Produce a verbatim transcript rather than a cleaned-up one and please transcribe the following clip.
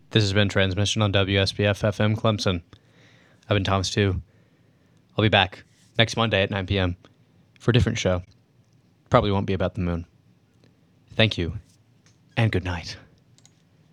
This has been Transmission on W S B F F M Clemson. I've been Thomas too. I'll be back next Monday at nine p.m. for a different show. Probably won't be about the moon. Thank you, and good night.